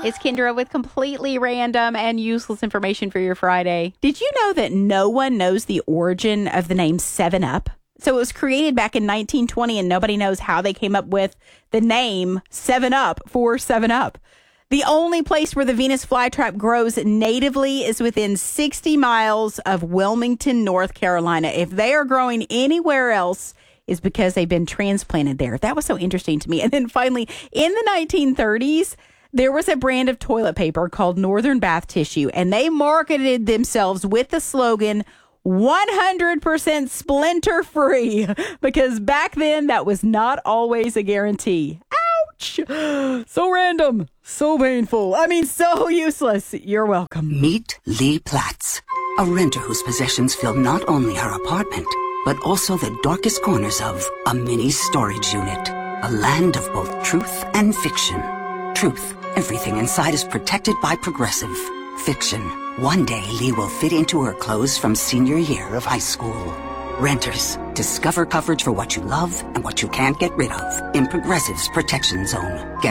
It's Kendra with completely random and useless information for your Friday. Did you know that no one knows the origin of the name 7-Up? So it was created back in 1920 and nobody knows how they came up with the name 7-Up for 7-Up. The only place where the Venus flytrap grows natively is within 60 miles of Wilmington, North Carolina. If they are growing anywhere else, it's because they've been transplanted there. That was so interesting to me. And then finally, in the 1930s, there was a brand of toilet paper called Northern Bath Tissue, and they marketed themselves with the slogan, 100% splinter free, because back then that was not always a guarantee. Ouch! So random, so painful. I mean, so useless. You're welcome. Meet Lee Platts, a renter whose possessions fill not only her apartment, but also the darkest corners of a mini storage unit. A land of both truth and fiction. Truth, everything inside is protected by Progressive. Fiction, one day Lee will fit into her clothes from senior year of high school. Renters, discover coverage for what you love and what you can't get rid of in Progressive's Protection Zone. Get